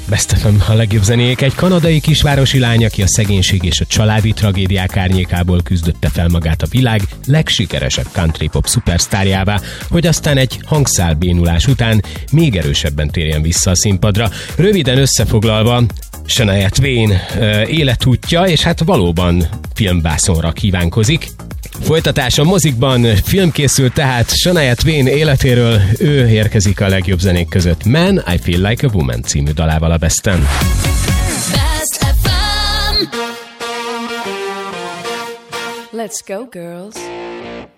Best FM, a legjobb zenék. Egy kanadai kisvárosi lány, aki a szegénység és a családi tragédiák árnyékából küzdötte fel magát a világ legsikeresebb country pop szupersztárjává, hogy aztán egy hangszálbénulás után még erősebben térjen vissza a színpadra. Röviden összefoglalva, Shania Twain életútja, és hát valóban filmvászonra kívánkozik. Folytatása mozikban, film készült tehát Shania Twain életéről, ő érkezik a legjobb zenék között. Man, I Feel Like a Woman című dalával a Besten. Best FM. Let's go, girls.